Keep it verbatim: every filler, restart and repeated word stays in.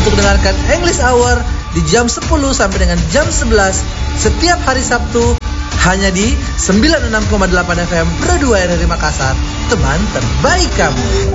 untuk dengarkan English Hour di jam sepuluh sampai dengan jam sebelas setiap hari Sabtu hanya di sembilan puluh enam koma delapan F M Pro dua R R I Makassar, teman terbaik kamu.